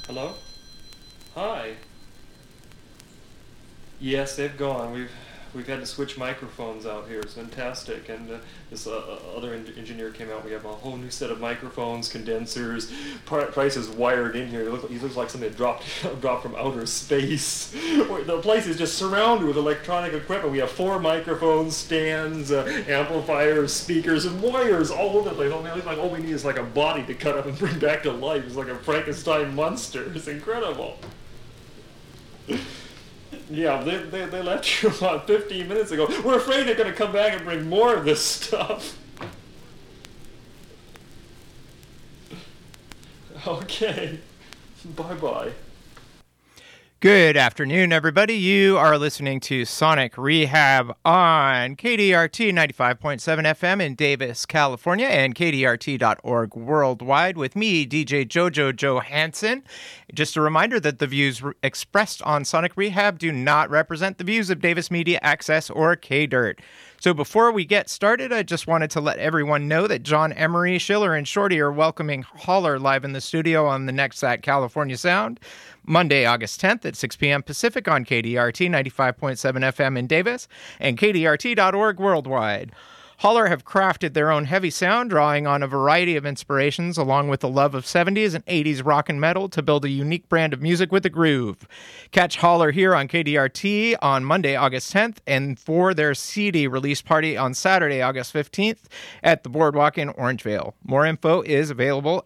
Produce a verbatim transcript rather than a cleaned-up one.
Hello? Hi. Yes, they've gone. We've we've had to switch microphones out here. It's fantastic. And uh, this uh, other en- engineer came out. We have a whole new set of microphones, condensers. Price is wired in here. He looks, he looks like something that dropped dropped from outer space. The place is just surrounded with electronic equipment. We have four microphones, stands, uh, amplifiers, speakers, and wires all over the place. All, like, all we need is like a body to cut up and bring back to life. It's like a Frankenstein monster. It's incredible. Yeah, they, they, they left you about fifteen minutes ago. We're afraid they're going to come back and bring more of this stuff. Okay. Bye-bye. Good afternoon, everybody. You are listening to Sonic Rehab on K D R T ninety-five point seven F M in Davis, California, and K D R T dot org worldwide with me, D J Jojo Johansson. Just a reminder that the views re- expressed on Sonic Rehab do not represent the views of Davis Media Access or K-Dirt. So before we get started, I just wanted to let everyone know that John Emery, Schiller, and Shorty are welcoming Holler live in the studio on the next at California Sound, Monday, August tenth at six p.m. Pacific on K D R T ninety-five point seven F M in Davis and K D R T dot org worldwide. Holler have crafted their own heavy sound, drawing on a variety of inspirations along with the love of seventies and eighties rock and metal to build a unique brand of music with a groove. Catch Holler here on K D R T on Monday, August tenth, and for their C D release party on Saturday, August fifteenth at the Boardwalk in Orangevale. More info is available